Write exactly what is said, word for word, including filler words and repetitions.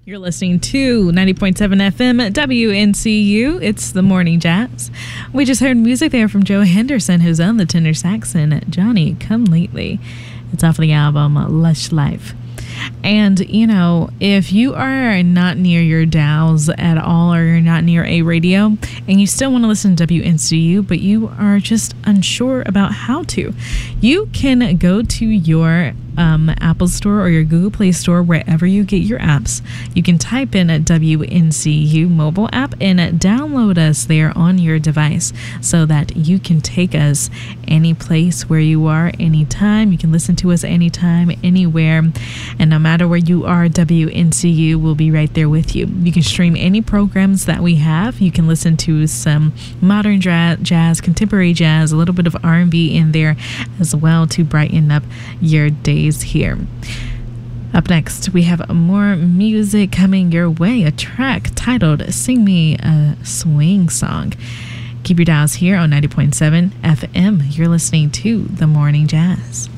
You're listening to ninety point seven F M W N C U. It's the Morning Jazz. We just heard music there from Joe Henderson, who's on the tenor saxon, Johnny Come Lately. It's off the album Lush Life. And, you know, if you are not near your dials at all, or you're not near a radio, and you still want to listen to W N C U, but you are just unsure about how to, you can go to your um, Apple Store or your Google Play Store, wherever you get your apps. You can type in a W N C U mobile app and download us there on your device so that you can take us any place where you are, anytime. You can listen to us anytime, anywhere. And no matter where you are, W N C U will be right there with you. You can stream any programs that we have. You can listen to some modern dra- jazz, contemporary jazz, a little bit of R and B in there as well to brighten up your days here. Up next, we have more music coming your way, a track titled Sing Me a Swing Song. Keep your dials here on ninety point seven F M. You're listening to The Morning Jazz.